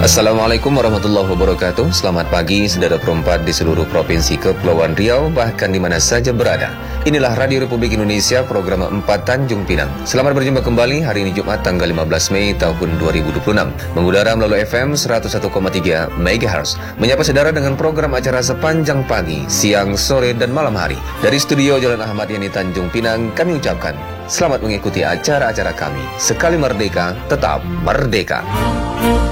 Assalamualaikum warahmatullahi wabarakatuh. Selamat pagi saudara perempat di seluruh provinsi Kepulauan Riau, bahkan di mana saja berada. Inilah Radio Republik Indonesia, program 4 Tanjung Pinang. Selamat berjumpa kembali hari ini Jumat tanggal 15 Mei tahun 2026. Mengudara melalui FM 101,3 MHz. Menyapa saudara dengan program acara sepanjang pagi, siang, sore, dan malam hari. Dari studio Jalan Ahmad Yani Tanjung Pinang, kami ucapkan selamat mengikuti acara-acara kami. Sekali merdeka, tetap merdeka.